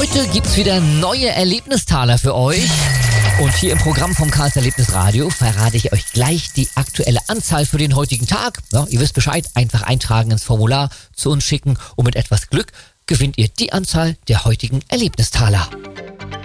Heute gibt's wieder neue Erlebnistaler für euch. Und hier im Programm vom Karls Erlebnisradio verrate ich euch gleich die aktuelle Anzahl für den heutigen Tag. Ja, ihr wisst Bescheid, einfach eintragen ins Formular, zu uns schicken und mit etwas Glück gewinnt ihr die Anzahl der heutigen Erlebnistaler.